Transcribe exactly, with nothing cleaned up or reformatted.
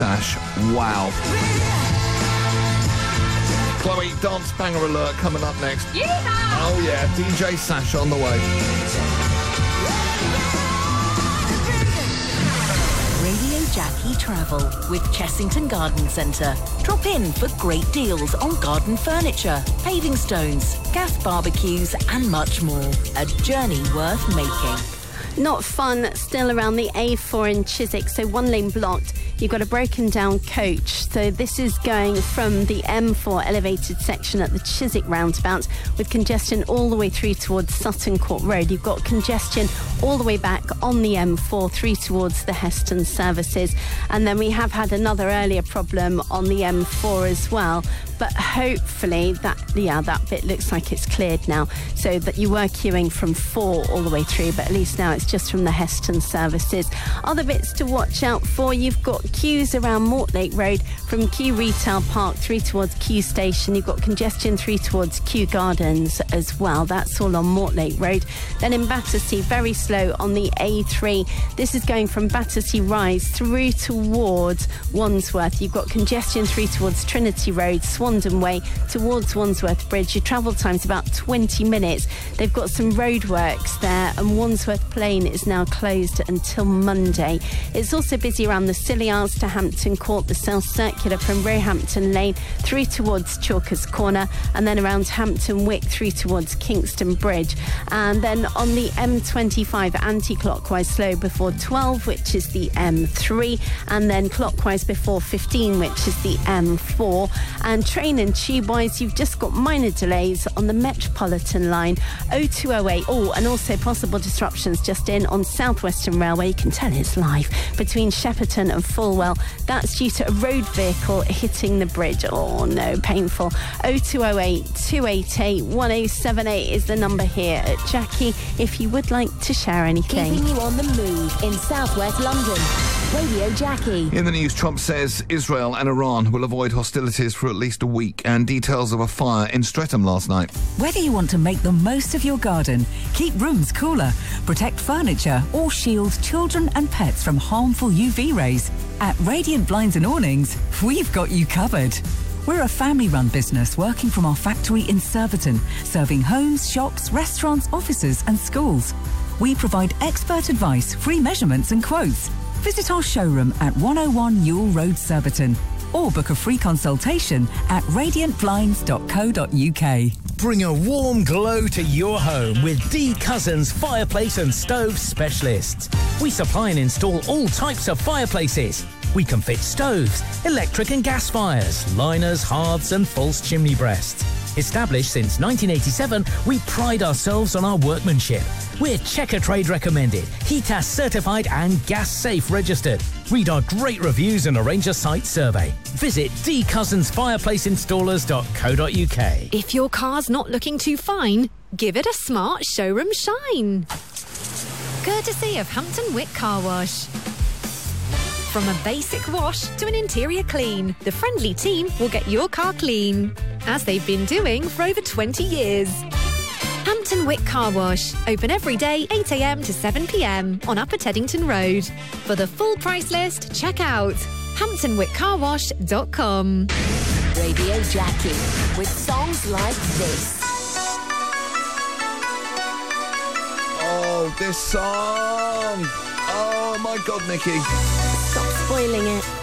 Dash. Wow. Chloe, dance banger alert coming up next. Yeehaw! Oh yeah, D J Sash on the way. Radio Jackie Travel with Chessington Garden Centre. Drop in for great deals on garden furniture, paving stones, gas barbecues and much more. A journey worth making. Not fun still around the A four in Chiswick, so one lane blocked. You've got a broken down coach. So this is going from the M four elevated section at the Chiswick roundabout with congestion all the way through towards Sutton Court Road. You've got congestion all the way back on the M four through towards the Heston services. And then we have had another earlier problem on the M four as well. But hopefully that, yeah, that bit looks like it's cleared now. So that you were queuing from four all the way through, but at least now it's just from the Heston services. Other bits to watch out for, you've got queues around Mortlake Road from Kew Retail Park through towards Kew Station. You've got congestion through towards Kew Gardens as well. That's all on Mortlake Road. Then in Battersea, very slow on the A three. This is going from Battersea Rise through towards Wandsworth. You've got congestion through towards Trinity Road, Swandon Way, towards Wandsworth Bridge. Your travel time's about twenty minutes. They've got some roadworks there, and Wandsworth Plain is now closed until Monday. It's also busy around the Scilly Arms to Hampton Court, the South Circular from Roehampton Lane through towards Chalkers Corner, and then around Hampton Wick through towards Kingston Bridge. And then on the M twenty-five anti-clockwise slow before twelve, which is the M three, and then clockwise before fifteen, which is the M four. And train and tube-wise, you've just got minor delays on the Metropolitan line, oh two oh eight. Oh, and also possible disruptions just in on South Western Railway. You can tell it's live between Shepperton and Fulwell. That's due to a road vehicle hitting the bridge. Oh no, painful. oh two oh eight, two eight eight, one oh seven eight is the number here at Jackie if you would like to share anything. Keeping you on the move in southwest London. Radio Jackie. In the news, Trump says Israel and Iran will avoid hostilities for at least a week, and details of a fire in Streatham last night. Whether you want to make the most of your garden, keep rooms cooler, protect furniture or shield children and pets from harmful U V rays, at Radiant Blinds and Awnings, we've got you covered. We're a family-run business working from our factory in Surbiton, serving homes, shops, restaurants, offices and schools. We provide expert advice, free measurements and quotes. Visit our showroom at one oh one Ewell Road, Surbiton, or book a free consultation at radiant blinds dot co dot uk. Bring a warm glow to your home with D Cousins Fireplace and Stove Specialists. We supply and install all types of fireplaces. We can fit stoves, electric and gas fires, liners, hearths and false chimney breasts. Established since nineteen eighty-seven, we pride ourselves on our workmanship. We're Checker Trade recommended, HETAS certified and gas safe registered. Read our great reviews and arrange a site survey. Visit d cousins fireplace installers dot co dot uk. If your car's not looking too fine, give it a smart showroom shine. Courtesy of Hampton Wick Car Wash. From a basic wash to an interior clean, the friendly team will get your car clean, as they've been doing for over twenty years. Hampton Wick Car Wash, open every day eight a m to seven p m on Upper Teddington Road. For the full price list, check out hampton wick car wash dot com. Radio Jackie with songs like this. Oh, this song. Oh my God, Nikki. Stop spoiling it.